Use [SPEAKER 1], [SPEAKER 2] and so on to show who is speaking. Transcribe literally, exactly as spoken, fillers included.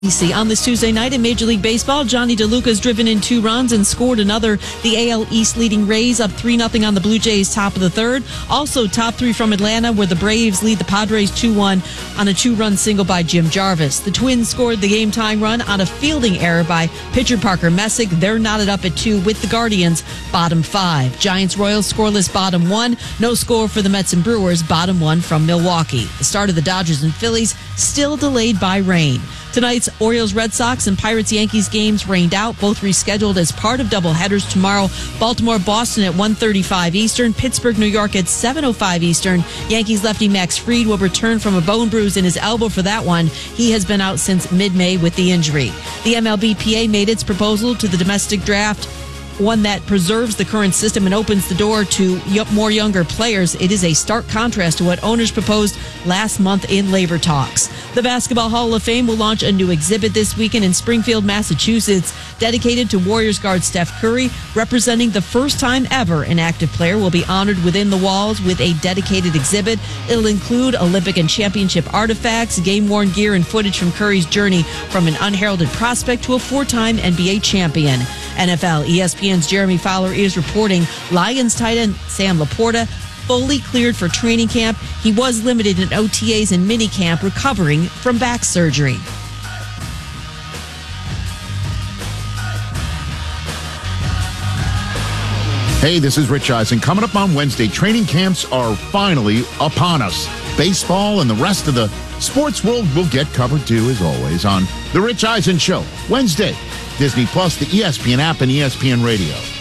[SPEAKER 1] On this Tuesday night in Major League Baseball, Johnny DeLuca's driven in two runs and scored another. The A L East leading Rays up three nothing on the Blue Jays top of the third. Also top three from Atlanta, where the Braves lead the Padres two one on a two-run single by Jim Jarvis. The Twins scored the game-tying run on a fielding error by pitcher Parker Messick. They're knotted up at two with the Guardians bottom five. Giants-Royals scoreless bottom one. No score for the Mets and Brewers bottom one from Milwaukee. The start of the Dodgers and Phillies still delayed by rain. Tonight's Orioles, Red Sox, and Pirates, Yankees games rained out, both rescheduled as part of doubleheaders tomorrow. Baltimore, Boston at one thirty-five Eastern, Pittsburgh, New York at seven oh five Eastern. Yankees lefty Max Fried will return from a bone bruise in his elbow for that one. He has been out since mid-May with the injury. The M L B P A made its proposal to the domestic draft, one that preserves the current system and opens the door to more younger players. It is a stark contrast to what owners proposed last month in labor talks. The Basketball Hall of Fame will launch a new exhibit this weekend in Springfield, Massachusetts, dedicated to Warriors guard Steph Curry. Representing the first time ever an active player will be honored within the walls with a dedicated exhibit. It'll include Olympic and championship artifacts, game-worn gear, and footage from Curry's journey from an unheralded prospect to a four-time N B A champion. N F L, E S P N's Jeremy Fowler is reporting Lions tight end Sam Laporta fully cleared for training camp. He was limited in O T As and minicamp, recovering from back surgery.
[SPEAKER 2] Hey, this is Rich Eisen. Coming up on Wednesday, training camps are finally upon us. Baseball and the rest of the sports world will get covered too, as always, on The Rich Eisen Show. Wednesday, Disney Plus, the E S P N app, and E S P N Radio.